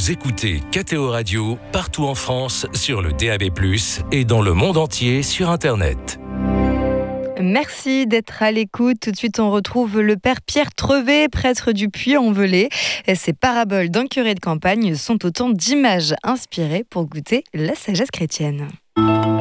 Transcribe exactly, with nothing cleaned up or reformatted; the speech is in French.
Vous écoutez K T O Radio partout en France sur le D A B plus, et dans le monde entier sur Internet. Merci d'être à l'écoute. Tout de suite, on retrouve le père Pierre Trevet, prêtre du Puy-en-Velay. Ces paraboles d'un curé de campagne sont autant d'images inspirées pour goûter la sagesse chrétienne.